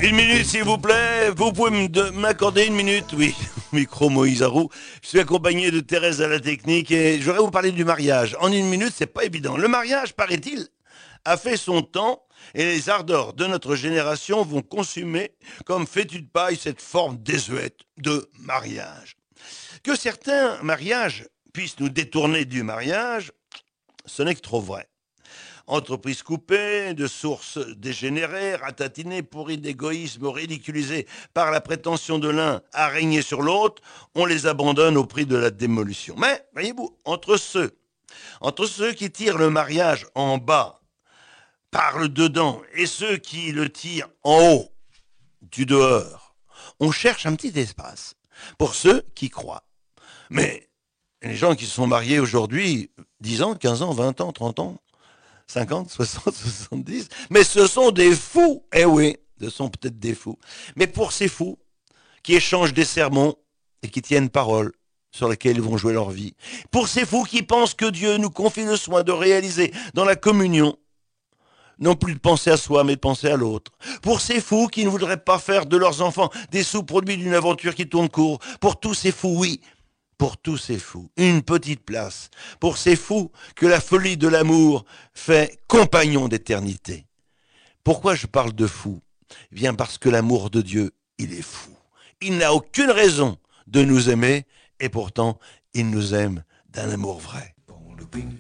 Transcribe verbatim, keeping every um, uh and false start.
Une minute, s'il vous plaît. Vous pouvez me de- m'accorder une minute? Oui, micro Moïse Arou. Je suis accompagné de Thérèse à la technique et j'aurais vous parler du mariage. En une minute, c'est pas évident. Le mariage, paraît-il, a fait son temps et les ardeurs de notre génération vont consumer comme fétu de paille cette forme désuète de mariage. Que certains mariages puissent nous détourner du mariage, ce n'est que trop vrai. Entreprises coupées, de sources dégénérées, ratatinées, pourries d'égoïsme, ridiculisées par la prétention de l'un à régner sur l'autre, on les abandonne au prix de la démolition. Mais, voyez-vous, entre ceux, entre ceux qui tirent le mariage en bas par le dedans et ceux qui le tirent en haut du dehors, on cherche un petit espace pour ceux qui croient. Mais les gens qui se sont mariés aujourd'hui, dix ans, quinze ans, vingt ans, trente ans, cinquante, soixante, soixante-dix. Mais ce sont des fous. Eh oui, ce sont peut-être des fous. Mais pour ces fous qui échangent des sermons et qui tiennent parole sur lesquels ils vont jouer leur vie, pour ces fous qui pensent que Dieu nous confie le soin de réaliser dans la communion, non plus de penser à soi, mais de penser à l'autre. Pour ces fous qui ne voudraient pas faire de leurs enfants des sous-produits d'une aventure qui tourne court. Pour tous ces fous, oui, pour tous ces fous, une petite place. Pour ces fous que la folie de l'amour fait compagnon d'éternité. Pourquoi je parle de fous? Eh bien parce que l'amour de Dieu, il est fou. Il n'a aucune raison de nous aimer et pourtant il nous aime d'un amour vrai.